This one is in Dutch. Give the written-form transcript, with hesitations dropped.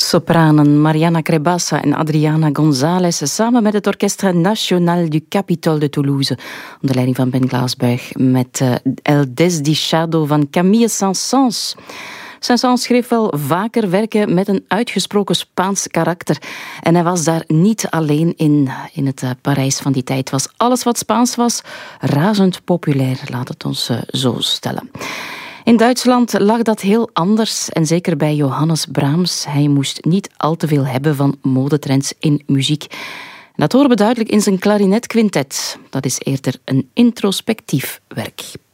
Sopranen Mariana Crebassa en Adriana González samen met het Orchestre National du Capitole de Toulouse onder leiding van Ben Glaasbuig met El Desdichado van Camille Saint-Saëns. Saint-Saëns schreef wel vaker werken met een uitgesproken Spaans karakter. En hij was daar niet alleen in het Parijs van die tijd. Was alles wat Spaans was razend populair, laat het ons zo stellen. In Duitsland lag dat heel anders en zeker bij Johannes Brahms. Hij moest niet al te veel hebben van modetrends in muziek. Dat horen we duidelijk in zijn klarinetquintet. Dat is eerder een introspectief werk.